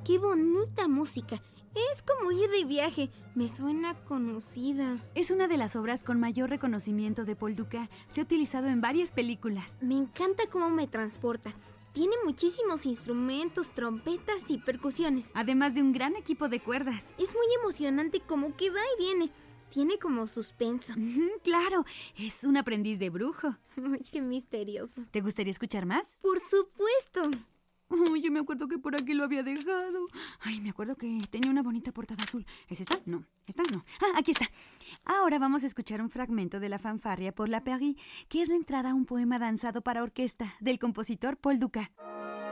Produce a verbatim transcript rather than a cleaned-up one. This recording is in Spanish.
¡Qué bonita música! Es como ir de viaje. Me suena conocida. Es una de las obras con mayor reconocimiento de Paul Dukas. Se ha utilizado en varias películas. Me encanta cómo me transporta. Tiene muchísimos instrumentos, trompetas y percusiones. Además de un gran equipo de cuerdas. Es muy emocionante, como que va y viene. Tiene como suspenso. Claro, es un aprendiz de brujo. Ay, qué misterioso. ¿Te gustaría escuchar más? Por supuesto. Ay, yo me acuerdo que por aquí lo había dejado. Ay, me acuerdo que tenía una bonita portada azul. ¿Es esta? No, esta no. Ah, aquí está. Ahora vamos a escuchar un fragmento de la fanfarria por la Paris, que es la entrada a un poema danzado para orquesta del compositor Paul Dukas.